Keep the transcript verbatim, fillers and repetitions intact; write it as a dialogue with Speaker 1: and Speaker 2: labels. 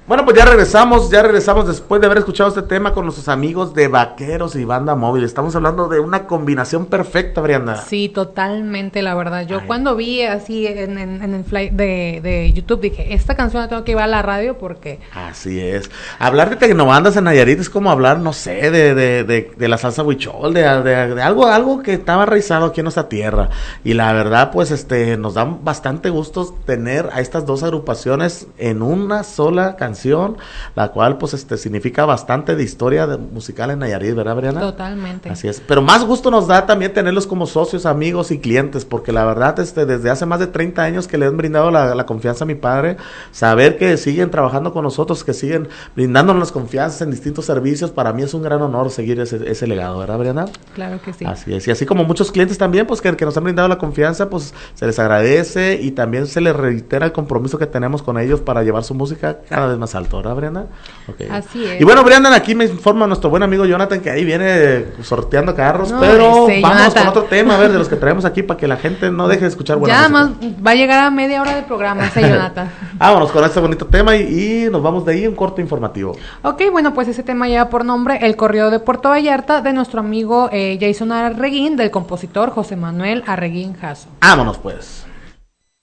Speaker 1: Bueno, pues ya regresamos, ya regresamos después de haber escuchado este tema con nuestros amigos de Vaqueros y Banda Móvil. Estamos hablando de una combinación perfecta, Brianda.
Speaker 2: Sí, totalmente, la verdad. Yo
Speaker 1: Ay.
Speaker 2: cuando vi así en, en, en el fly de, de YouTube, dije, esta canción la tengo que llevar a la radio porque...
Speaker 1: Así es. Hablar de tecnobandas en Nayarit es como hablar, no sé, de, de, de, de la salsa huichol, de, de, de algo, algo que estaba arraizado aquí en nuestra tierra. Y la verdad, pues, este, nos da bastante gusto tener a estas dos agrupaciones en una sola canción, la cual pues este significa bastante de historia de, musical en Nayarit, ¿verdad, Briana?
Speaker 2: Totalmente.
Speaker 1: Así es, pero más gusto nos da también tenerlos como socios, amigos y clientes, porque la verdad este desde hace más de treinta años que le han brindado la, la confianza a mi padre, saber que siguen trabajando con nosotros, que siguen brindándonos confianza en distintos servicios, para mí es un gran honor seguir ese, ese legado, ¿verdad, Briana?
Speaker 2: Claro que sí.
Speaker 1: Así es, y así como muchos clientes también, pues que, que nos han brindado la confianza, pues se les agradece y también se les reitera el compromiso que tenemos con ellos para llevar su música cada vez más alto, ¿verdad, Brianda? Okay.
Speaker 2: Así es.
Speaker 1: Y bueno, Brianda, aquí me informa nuestro buen amigo Jonathan que ahí viene sorteando carros,
Speaker 2: no,
Speaker 1: pero
Speaker 2: ese,
Speaker 1: vamos
Speaker 2: Jonathan.
Speaker 1: con otro tema, a ver, de los que traemos aquí para que la gente no deje de escuchar buena
Speaker 2: ya
Speaker 1: música.
Speaker 2: más va a llegar a media hora de programa ese Jonathan.
Speaker 1: Vámonos con este bonito tema y, y nos vamos de ahí un corto informativo.
Speaker 2: Ok, bueno, pues ese tema lleva por nombre El Corrido de Puerto Vallarta, de nuestro amigo eh, Jason Arreguín, del compositor José Manuel Arreguín Jasso.
Speaker 1: Vámonos pues.